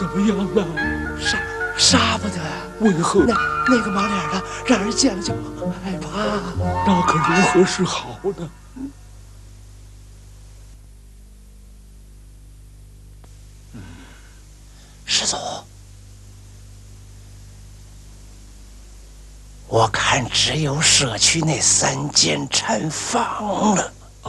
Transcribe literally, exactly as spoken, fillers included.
怎么样了？ 杀杀不得。 为何？ 那那个毛脸的，让人见了就害怕。 那可如何是好呢？ 嗯，师祖，我看只有舍去那三间禅房了。